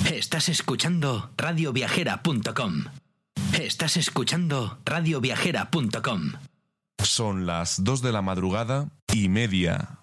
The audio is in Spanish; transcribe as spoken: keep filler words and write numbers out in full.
Estás escuchando radio viajera punto com. Estás escuchando radio viajera punto com. Son las dos de la madrugada y media.